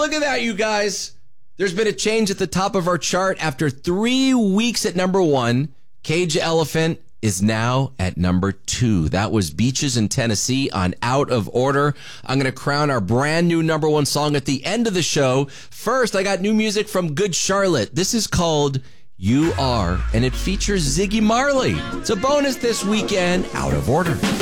look at that, you guys. There's been a change at the top of our chart. After 3 weeks at number 1, Cage Elephant is now at number 2. That was Beaches in Tennessee on Out of Order. I'm going to crown our brand new number 1 song at the end of the show. First, I got new music from Good Charlotte. This is called You Are, and it features Ziggy Marley. It's a bonus this weekend, Out of Order.